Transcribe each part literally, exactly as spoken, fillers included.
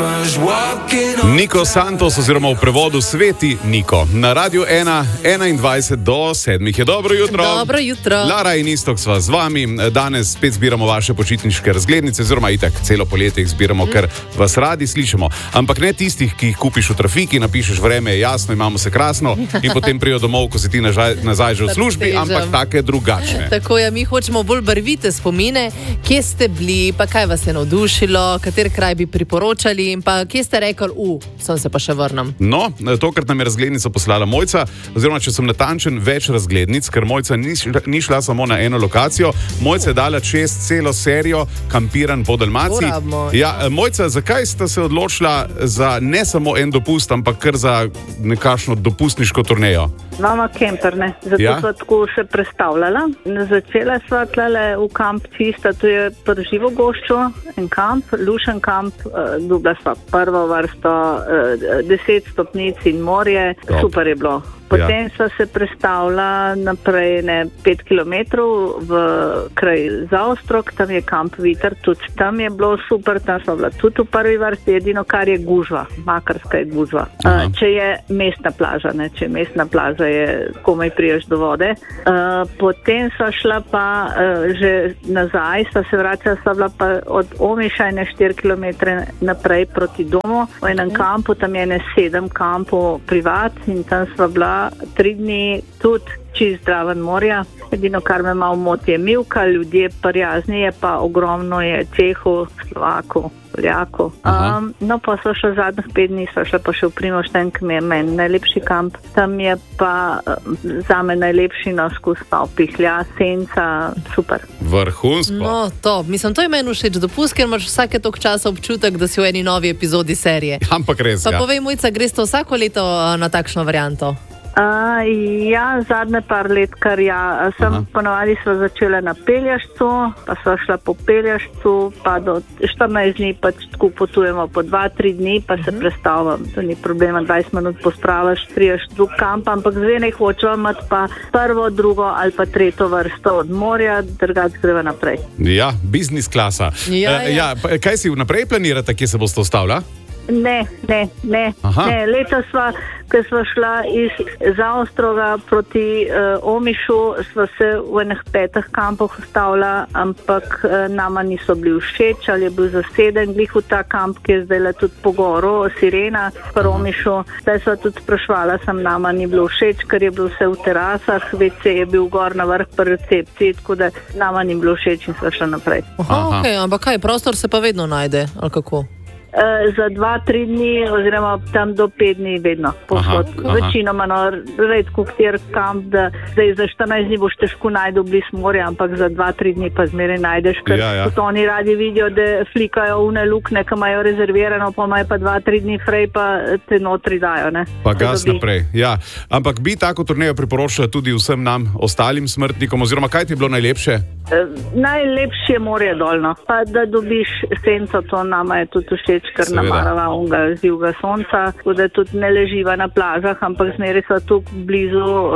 Niko Santos oziroma v prevodu Sveti Niko. Na Radiu ena, enaindvajset do sedmih je dobro jutro. Dobro jutro. Lara in Istok sva z vami. Danes spet zbiramo vaše počitniške razglednice, oziroma itak celo poletje jih zbiramo, ker vas radi slišimo. Ampak ne tistih, ki jih kupiš v trafiki, napišeš vreme je jasno, imamo se krasno in potem prijo domov, ko si ti nazaj, nazaj že v službi, ampak take drugačne. Tako je, mi hočemo bolj barvite spomine, kje ste bili, pa kaj vas je navdušilo, kater kraj bi priporočali in pa kje ste rekli, u, sem se pa še vrnem. No, tokrat nam je razglednica poslala Mojca, oziroma če sem natančen, več razglednic, ker Mojca ni, ni šla samo na eno lokacijo. Mojca je dala čez celo serijo kampiran po Dalmaciji. Ja, Mojca, zakaj ste se odločila za ne samo en dopust, ampak kar za nekakšno dopustniško turnejo? Mama kemperne, zato ja? Sva tako se predstavljala. Začela sva tlele v kamp Čista, to je pri Živogošču, en kamp, lušen kamp, uh, dobila sva prvo vrsto, uh, deset stopnic in morje, Top. Super je bilo. Potem ja. Sva se predstavila naprej ne pet kilometrov v kraj Zaostrog, tam je kamp Viter, tudi tam je bilo super, tam sva bila tudi v prvi vrsti, edino kar je gužva, Makarska je gužva. Uh, če je mestna plaža, ne, če je mestna plaža, je komaj priješ do vode. Uh, potem sva šla pa uh, že nazaj, sva se vračala, sva bila pa od Omiša ene štiri kilometre naprej proti domu, v enem kampu, tam je ene sedem kampov privat in tam sva bila tri dni tudi čist zdraven morja. Edino, kar me malo moti, je mivka, ljudje prijazni, je pa ogromno je Čehov, Slovakov, Poljakov. Um, no, pa so še zadnjih pet dni, so šla pa še v Primošten, ki mi je meni najlepši kamp. Tam je pa zame najlepši naskus pa opihlja, senca, super. Vrhunsko. No, to, mislim, to je meni všeč dopust, ker imaš vsake toliko časa občutek, da si v eni novi epizodi serije. Ampak res, pa ja. povej, Mojca, greš to vsako leto na takšno varianto? Uh, ja, zadnje par let, kar ja, sem ponovadi sva začela na Peljašcu, pa sva šla po Peljašcu, pa do štirinajst dni pač tako potujemo po dva, tri dni, pa se predstavljam, to ni problema, dvajset minut pospravaš, priješ drug kamp, ampak zdaj ne hočeva imati pa prvo, drugo ali pa tretjo vrsto od morja, drugač greva naprej. Ja, biznis klasa. Ja, uh, ja. Ja, kaj si vnaprej planirate, kje se boste ustavila? Ne, ne, ne, ne. Leta sva, ker sva šla iz Zaostroga proti uh, Omišu, sva se v enih petih kampov ustavila, ampak uh, nama niso bili všeč, ali je bil zaseden, glih v ta kamp, ki je zdaj tudi po goru, Sirena, pri Omišu. Zdaj sva tudi sprašvala, sem nama ni bilo všeč, ker je bil vse v terasah, ve ce je bil gor na vrh pri recepciji, tako da nama ni bilo všeč in sva šla naprej. Aha, ok, ampak kaj, prostor se pa vedno najde, ali kako? Uh, za dva, tri dni oziroma tam do pet dni vedno. Večinoma, no, redko kjer kamp, da zdaj za štirinajst dni boš težko najdu bliz morja, ampak za dva, tri dni pa zmeraj najdeš, ker ja, ja. Tudi oni radi vidijo, da flikajo une lukne, ki imajo rezervirano, pa imajo pa dva, tri dni frej, pa te notri dajo, ne. Pa gas naprej, ja. Ampak bi tako turnejo priporočila tudi vsem nam, ostalim smrtnikom, oziroma kaj ti je bilo najlepše? Uh, najlepše je morje dolno, pa da dobiš senco, to nama je tudi všeč, ker namarava unga zivga sonca, tako da tudi ne leživa na plažah, ampak zmeraj so tu blizu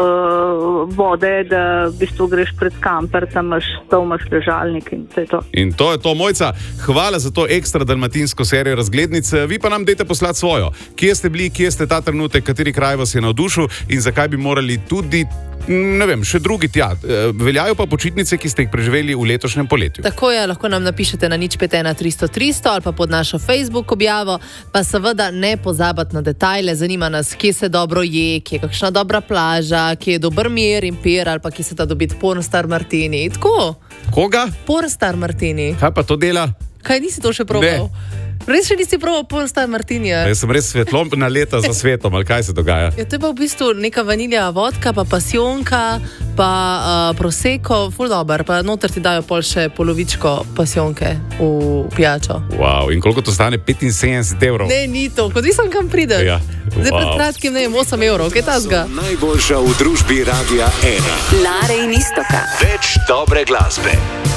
uh, vode, da v bistvu greš pred kamper, tam imaš stol, imaš ležalnik in to je to. In to je to, Mojca. Hvala za to ekstra dalmatinsko serijo razglednic. Vi pa nam dajte poslati svojo. Kje ste bili, kje ste ta trenutek, kateri kraj vas je navdušil in zakaj bi morali tudi ne vem, še drugi tja. Veljajo pa počitnice, ki ste jih preživeli v letošnjem poletju. Tako je, lahko nam napišete na nič pet ena tristo tristo ali pa pod našo Facebook objavo, pa seveda ne pozabiti na detajle, zanima nas, kje se dobro je, kje je kakšna dobra plaža, kje je dober mir in pir, ali pa kje se da dobiti pornstar martini. Tako. Koga? Pornstar martini. Kaj pa to dela? Kaj, nisi to še probal? Ne. Res še nisi probal pornstar martinija? Jaz sem res svetlobna leta za svetom, ali kaj se dogaja? Ja, to je pa v bistvu neka vanilja vodka, pa pasionka, pa uh, prosecco, ful dober, pa noter ti dajo pol še polovičko pasionke v pijačo. Wow, in koliko to stane? petinsedemdeset evrov? Ne, ni to, kot visam kam prideš. Ja. Zdaj wow. Pred kratkim, ne vem, osem evrov, kaj tazga? Najboljša v družbi Radia ena. Lare in Istoka. Več dobre glasbe.